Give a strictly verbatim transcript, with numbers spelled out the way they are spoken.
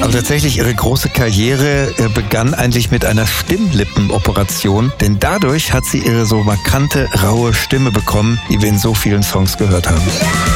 Aber tatsächlich, ihre große Karriere äh, begann eigentlich mit einer Stimmlippenoperation, denn dadurch hat sie ihre so markante, raue Stimme bekommen, die wir in so vielen Songs gehört haben.